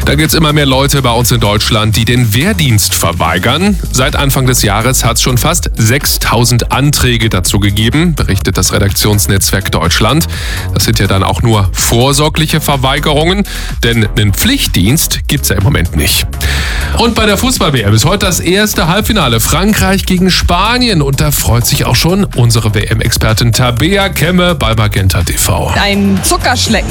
Da gibt es immer mehr Leute bei uns in Deutschland, die den Wehrdienst verweigern. Seit Anfang des Jahres hat es schon fast 6.000 Anträge dazu gegeben, berichtet das Redaktionsnetzwerk Deutschland. Das sind ja dann auch nur vorsorgliche Verweigerungen, denn einen Pflichtdienst gibt es ja im Moment nicht. Und bei der Fußball-WM ist heute das erste Halbfinale Frankreich gegen Spanien. Und da freut sich auch schon unsere WM-Expertin Tabea Kemme bei Magenta TV. Ein Zuckerschlecken.